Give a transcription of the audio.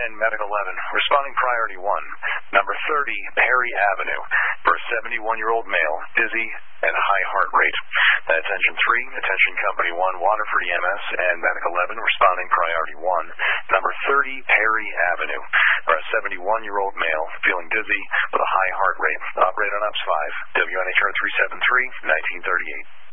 and Medic 11, responding priority 1. Number 30, Perry Avenue, for a 71-year-old male, dizzy and high heart rate. Attention 3, attention Company 1, Waterford EMS, and Medic 11, responding priority 1. Number 30, Perry Avenue, for a 71-year-old male, feeling dizzy with a high heart rate. Operate on UPS 5, WNHR 373, 1938.